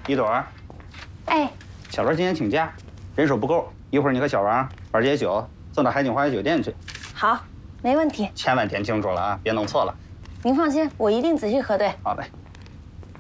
一朵， 哎， 小罗今天请假，人手不够，一会儿你和小王玩些酒，送到海景花园酒店去。 好，没问题。 千万点清楚了啊，别弄错了。 您放心，我一定仔细核对。 好嘞。